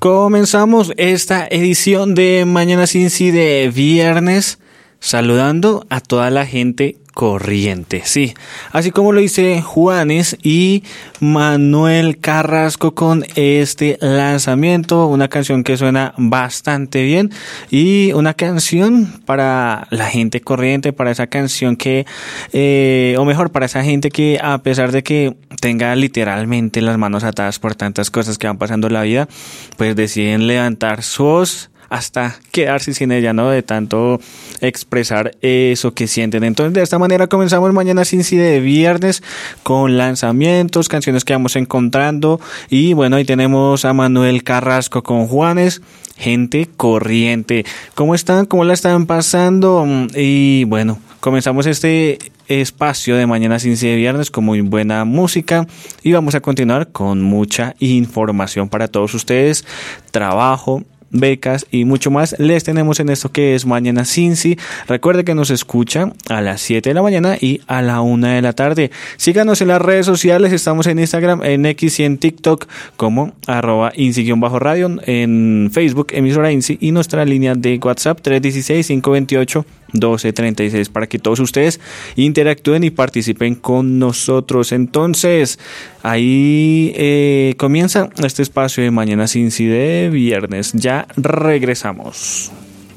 Comenzamos esta edición de Mañana Cincy de viernes saludando a toda la gente corriente, sí, así como lo dice Juanes y Manuel Carrasco con este lanzamiento, una canción que suena bastante bien y una canción para la gente corriente, para esa canción que, o mejor, para esa gente que a pesar de que tenga literalmente las manos atadas por tantas cosas que van pasando en la vida, pues deciden levantar su voz hasta quedarse sin ella, ¿no? De tanto expresar eso que sienten. Entonces, de esta manera comenzamos Mañana Cincy de viernes con lanzamientos, canciones que vamos encontrando. Y bueno, ahí tenemos a Manuel Carrasco con Juanes, gente corriente. ¿Cómo están? ¿Cómo la están pasando? Y bueno, comenzamos este espacio de Mañana Cincy de viernes con muy buena música y vamos a continuar con mucha información para todos ustedes, trabajo, becas y mucho más les tenemos en esto que es Mañana Cincy. Recuerde que nos escucha a las 7 de la mañana y a la 1 de la tarde. Síganos en las redes sociales, estamos en Instagram, en X y en TikTok como @INCY_radio, en Facebook emisora INCY y nuestra línea de WhatsApp 316-528-1236 para que todos ustedes interactúen y participen con nosotros. Entonces, ahí comienza este espacio de Mañana Cincy de viernes. Ya regresamos.